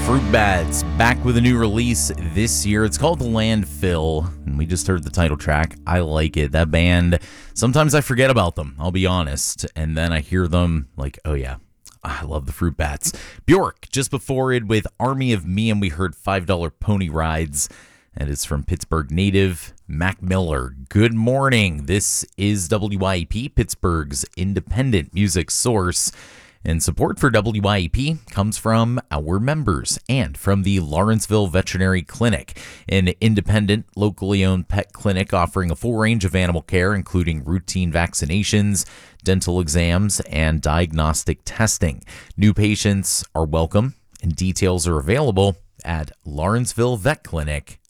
Fruit Bats back with a new release this year. It's called Landfill, and we just heard the title track. I like it. That band, sometimes I forget about them, I'll be honest, and then I hear them like, oh yeah, I love the Fruit Bats. Bjork, just before it with Army of Me, and we heard $5 Pony Rides. And it's from Pittsburgh native Mac Miller. Good morning. This is WYEP, Pittsburgh's independent music source. And support for WYEP comes from our members and from the Lawrenceville Veterinary Clinic, an independent, locally owned pet clinic offering a full range of animal care, including routine vaccinations, dental exams, and diagnostic testing. New patients are welcome, and details are available at lawrencevillevetclinic.com.